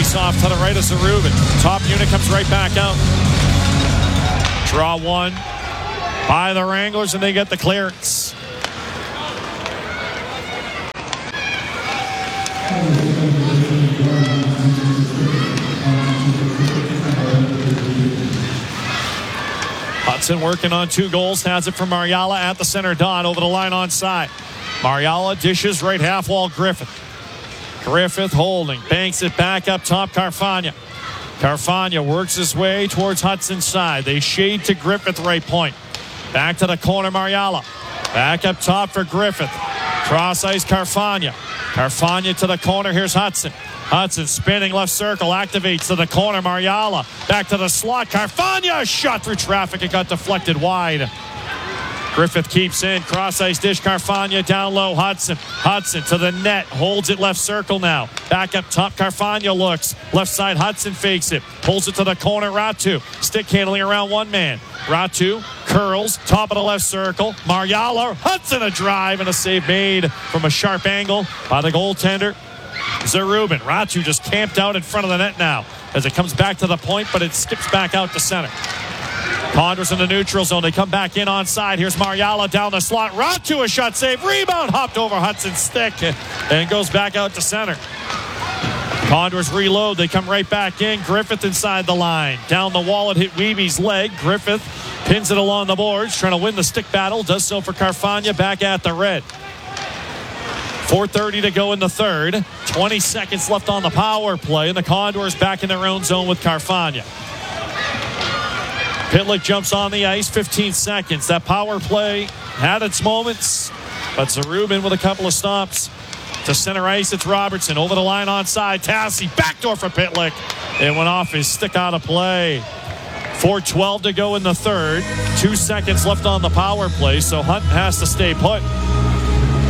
Face-off to the right of Zarubin. Top unit comes right back out. Draw one by the Wranglers, and they get the clearance. Hudson working on 2 goals. Has it from Mariala at the center dot. Over the line onside. Mariala dishes right half wall. Griffith holding. Banks it back up top. Carfagna. Carfagna works his way towards Hudson's side. They shade to Griffith right point. Back to the corner. Mariala. Back up top for Griffith. Cross ice Carfagna. Carfagna to the corner. Here's Hudson. Hudson spinning left circle, activates to the corner. Mariala back to the slot. Carfagna shot through traffic. It got deflected wide. Griffith keeps in. Cross ice dish. Carfagna down low. Hudson to the net. Holds it left circle now. Back up top. Carfagna looks. Left side. Hudson fakes it. Pulls it to the corner. Ratu. Stick handling around one man. Ratu curls. Top of the left circle. Mariala. Hudson a drive and a save made from a sharp angle by the goaltender. Zarubin. Ratu just camped out in front of the net now as it comes back to the point, but it skips back out to center. Condors in the neutral zone. They come back in onside. Here's Mariala down the slot. Ratu a shot save. Rebound hopped over Hudson's stick and goes back out to center. Condors reload. They come right back in. Griffith inside the line. Down the wall. It hit Weeby's leg. Griffith pins it along the boards. Trying to win the stick battle. Does so for Carfagna back at the red. 4:30 to go in the third. 20 seconds left on the power play. And the Condors back in their own zone with Carfagna. Pitlick jumps on the ice. 15 seconds. That power play had its moments. But Zarubin with a couple of stops. To center ice, it's Robertson. Over the line onside. Tassi. Backdoor for Pitlick. It went off his stick out of play. 4:12 to go in the third. 2 seconds left on the power play. So Hunt has to stay put.